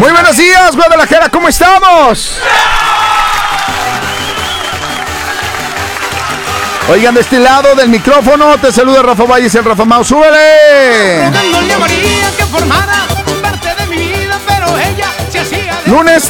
Muy buenos días, Guadalajara, ¿cómo estamos? Oigan, de este lado del micrófono te saluda Rafa Valles, el Rafa Mau, ¡súbele! Lunes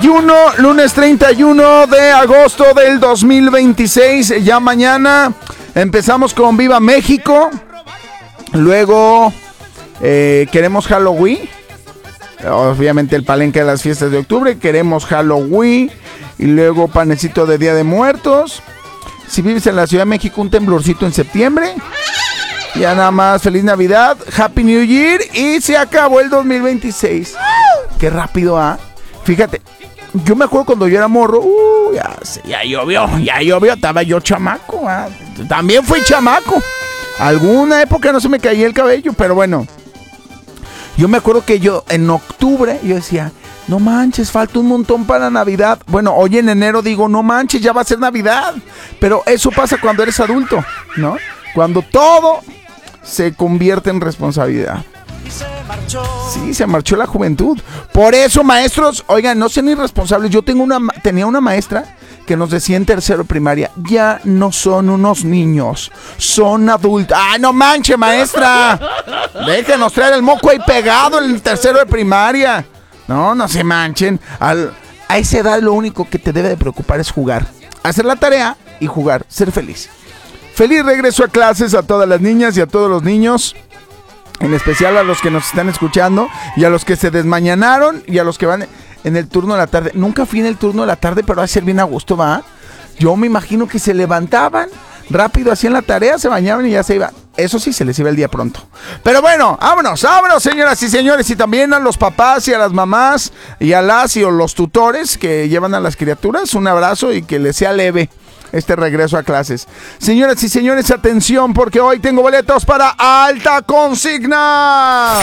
31 de agosto del 2026, ya mañana empezamos con Viva México, luego queremos Halloween, obviamente el palenque de las fiestas de octubre, queremos Halloween y luego panecito de Día de Muertos. Si vives en la Ciudad de México, un temblorcito en septiembre. Ya nada más, feliz Navidad, Happy New Year y se acabó el 2026. Qué rápido, ¿ah? Fíjate, yo me acuerdo cuando yo era morro, ya llovió, estaba yo chamaco, ¿ah? También fui chamaco. Alguna época no se me caía el cabello, pero bueno. Yo me acuerdo que yo en octubre, yo decía, no manches, falta un montón para Navidad. Bueno, hoy en enero digo, no manches, ya va a ser Navidad. Pero eso pasa cuando eres adulto, ¿no? Cuando todo se convierte en responsabilidad. Sí, se marchó la juventud. Por eso, maestros, oigan, no sean irresponsables. Yo tenía una maestra que nos decía en tercero de primaria, ya no son unos niños, son adultos. ¡Ah, no manche, maestra! Déjenos traer el moco ahí pegado en el tercero de primaria. No se manchen. A esa edad lo único que te debe de preocupar es jugar. Hacer la tarea y jugar, ser feliz. Feliz regreso a clases a todas las niñas y a todos los niños. En especial a los que nos están escuchando y a los que se desmañanaron y a los que van en el turno de la tarde. Nunca fui en el turno de la tarde, pero va a ser bien a gusto, ¿va? Yo me imagino que se levantaban rápido, hacían la tarea, se bañaban y ya se iban. Eso sí, se les iba el día pronto. Pero bueno, vámonos, señoras y señores. Y también a los papás y a las mamás y a las y a los tutores que llevan a las criaturas. Un abrazo y que les sea leve este regreso a clases. Señoras y señores, atención, porque hoy tengo boletos para Alta Consigna.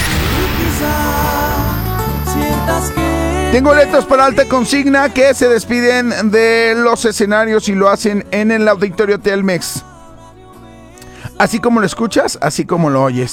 Tengo boletos para Alta Consigna que se despiden de los escenarios y lo hacen en el Auditorio Telmex. Así como lo escuchas, así como lo oyes.